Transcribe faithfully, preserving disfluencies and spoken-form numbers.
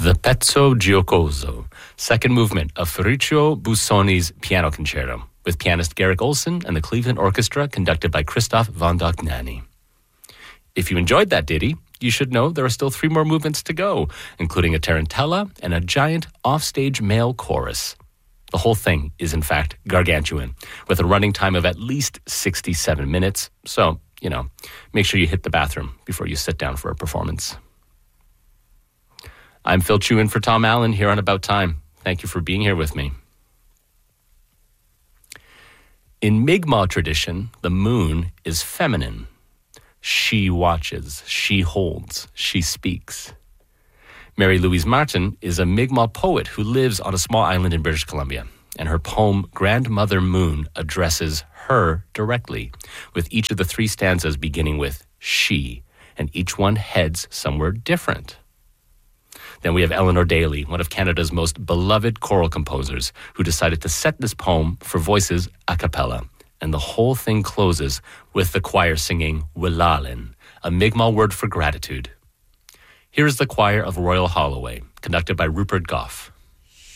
The Pezzo Giocoso, second movement of Ferruccio Busoni's Piano Concerto, with pianist Garrick Olson and the Cleveland Orchestra conducted by Christoph von Dohnanyi. If you enjoyed that ditty, you should know there are still three more movements to go, including a tarantella and a giant offstage male chorus. The whole thing is, in fact, gargantuan, with a running time of at least sixty-seven minutes. So, you know, make sure you hit the bathroom before you sit down for a performance. I'm Phil Chu in for Tom Allen here on About Time. Thank you for being here with me. In Mi'kmaq tradition, the moon is feminine. She watches, she holds, she speaks. Mary Louise Martin is a Mi'kmaq poet who lives on a small island in British Columbia, and her poem Grandmother Moon addresses her directly, with each of the three stanzas beginning with she, and each one heads somewhere different. Then we have Eleanor Daly, one of Canada's most beloved choral composers, who decided to set this poem for voices a cappella. And the whole thing closes with the choir singing Wilalin, a Mi'kmaq word for gratitude. Here is the choir of Royal Holloway, conducted by Rupert Goff.